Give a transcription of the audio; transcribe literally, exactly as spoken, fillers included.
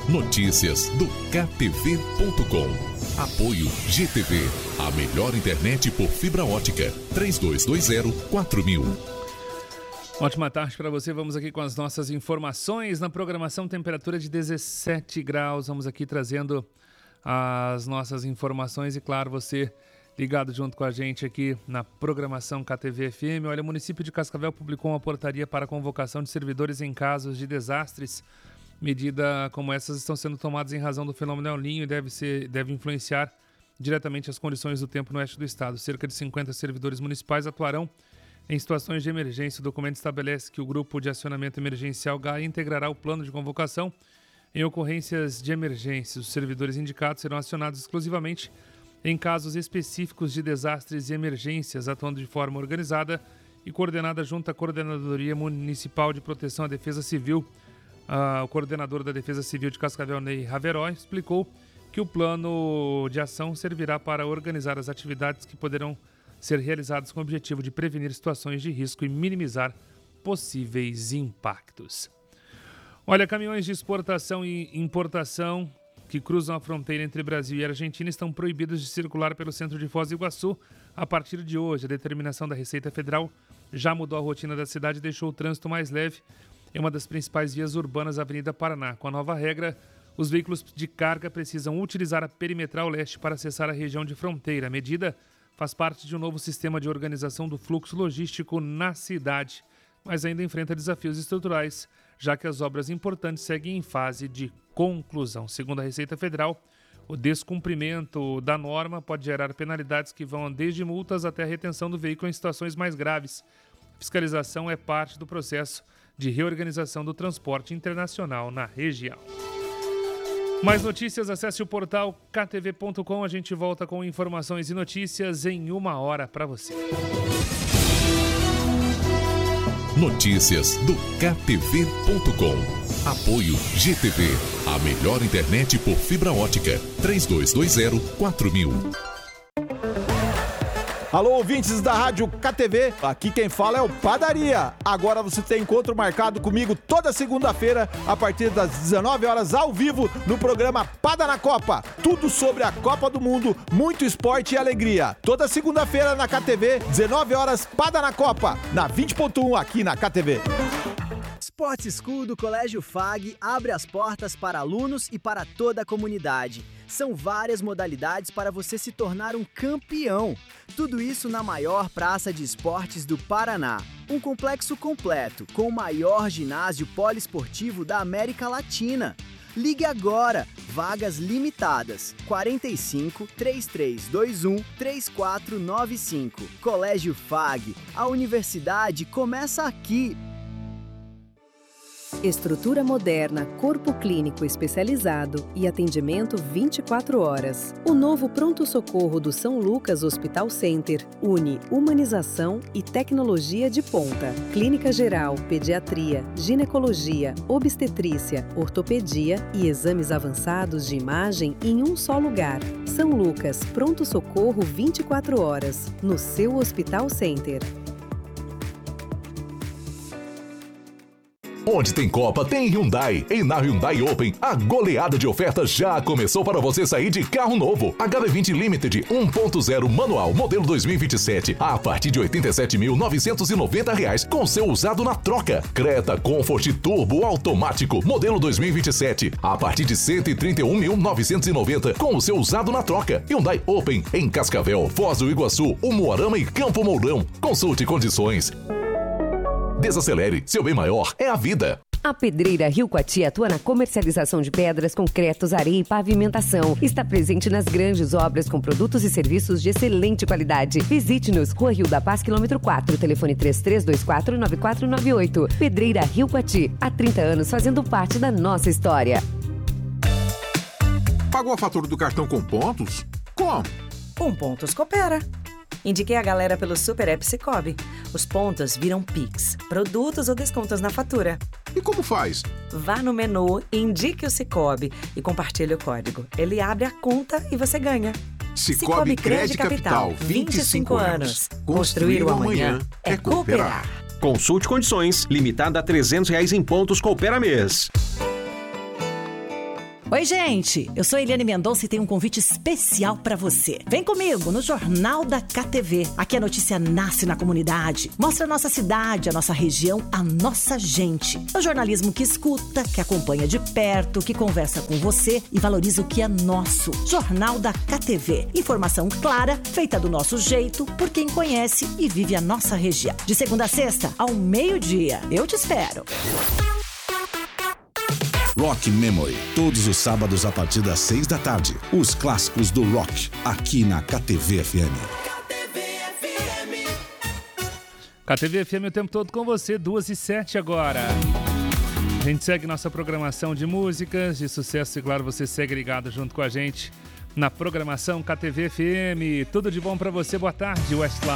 Notícias do K T V ponto com. Apoio G T V, a melhor internet por fibra ótica. três dois dois zero quatro mil. Ótima tarde para você. Vamos aqui com as nossas informações na programação. Temperatura de dezessete graus. Vamos aqui trazendo as nossas informações e, claro, você ligado junto com a gente aqui na programação K T V F M. Olha, o município de Cascavel publicou uma portaria para convocação de servidores em casos de desastres. Medida como essas estão sendo tomadas em razão do fenômeno El Niño e deve, ser, deve influenciar diretamente as condições do tempo no oeste do estado. Cerca de cinquenta servidores municipais atuarão em situações de emergência. O documento estabelece que o Grupo de Acionamento Emergencial G A E integrará o plano de convocação em ocorrências de emergência. Os servidores indicados serão acionados exclusivamente em casos específicos de desastres e emergências, atuando de forma organizada e coordenada junto à Coordenadoria Municipal de Proteção à Defesa Civil. Ah, o coordenador da Defesa Civil de Cascavel, Ney Raverói, explicou que o plano de ação servirá para organizar as atividades que poderão ser realizadas com o objetivo de prevenir situações de risco e minimizar possíveis impactos. Olha, caminhões de exportação e importação que cruzam a fronteira entre Brasil e Argentina estão proibidos de circular pelo centro de Foz do Iguaçu a partir de hoje. A determinação da Receita Federal já mudou a rotina da cidade e deixou o trânsito mais leve em uma das principais vias urbanas, a Avenida Paraná. Com a nova regra, os veículos de carga precisam utilizar a Perimetral Leste para acessar a região de fronteira. A medida faz parte de um novo sistema de organização do fluxo logístico na cidade, mas ainda enfrenta desafios estruturais, já que as obras importantes seguem em fase de conclusão. Segundo a Receita Federal, o descumprimento da norma pode gerar penalidades que vão desde multas até a retenção do veículo em situações mais graves. Fiscalização é parte do processo de reorganização do transporte internacional na região. Mais notícias, acesse o portal K T V ponto com. A gente volta com informações e notícias em uma hora para você. Notícias do K T V ponto com. Apoio G T V, a melhor internet por fibra ótica. três dois dois zero quatro mil. Alô, ouvintes da Rádio K T V, aqui quem fala é o Padaria. Agora você tem encontro marcado comigo toda segunda-feira, a partir das dezenove horas, ao vivo, no programa Pada na Copa. Tudo sobre a Copa do Mundo, muito esporte e alegria. Toda segunda-feira na K T V, dezenove horas, Pada na Copa, na vinte ponto um, aqui na K T V. Sport School do Colégio F A G abre as portas para alunos e para toda a comunidade. São várias modalidades para você se tornar um campeão. Tudo isso na maior praça de esportes do Paraná. Um complexo completo, com o maior ginásio poliesportivo da América Latina. Ligue agora, vagas limitadas, quarenta e cinco, trinta e três vinte e um, trinta e quatro noventa e cinco. Colégio F A G, a universidade começa aqui. Estrutura moderna, corpo clínico especializado e atendimento vinte e quatro horas. O novo pronto-socorro do São Lucas Hospital Center une humanização e tecnologia de ponta. Clínica geral, pediatria, ginecologia, obstetrícia, ortopedia e exames avançados de imagem em um só lugar. São Lucas, pronto-socorro vinte e quatro horas, no seu Hospital Center. Onde tem Copa, tem Hyundai. E na Hyundai Open, a goleada de ofertas já começou para você sair de carro novo. H B vinte Limited um ponto zero manual, modelo dois mil e vinte e sete, a partir de oitenta e sete mil novecentos e noventa reais, com seu usado na troca. Creta Comfort Turbo automático, modelo dois mil e vinte e sete, a partir de cento e trinta e um mil novecentos e noventa, com o seu usado na troca. Hyundai Open, em Cascavel, Foz do Iguaçu, Umuarama e Campo Mourão. Consulte condições. Desacelere, seu bem maior é a vida. A Pedreira Rio Coati atua na comercialização de pedras, concretos, areia e pavimentação. Está presente nas grandes obras com produtos e serviços de excelente qualidade. Visite-nos, Rua Rio da Paz, quilômetro quatro, telefone três três dois quatro nove quatro nove oito. Pedreira Rio Coati, há trinta anos fazendo parte da nossa história. Pagou a fatura do cartão com pontos? Como? Com Pontos Coopera. Indiquei a galera pelo Super App Cicobi. Os pontos viram Pix, produtos ou descontos na fatura. E como faz? Vá no menu, indique o Cicobi e compartilhe o código. Ele abre a conta e você ganha. Cicobi Crédito Capital, vinte e cinco anos. Construir o amanhã é cooperar. Consulte condições, limitada a trezentos reais em pontos Coopera mês. Oi, gente, eu sou Eliane Mendonça e tenho um convite especial pra você. Vem comigo no Jornal da K T V. Aqui a notícia nasce na comunidade. Mostra a nossa cidade, a nossa região, a nossa gente. É o jornalismo que escuta, que acompanha de perto, que conversa com você e valoriza o que é nosso. Jornal da K T V. Informação clara, feita do nosso jeito, por quem conhece e vive a nossa região. De segunda a sexta, ao meio-dia. Eu te espero. Rock Memory, todos os sábados a partir das seis da tarde. Os clássicos do rock, aqui na K T V F M. K T V F M o tempo todo com você, duas e sete agora. A gente segue nossa programação de músicas, de sucesso e claro, você segue ligado junto com a gente na programação K T V F M. Tudo de bom pra você, boa tarde, Westlife.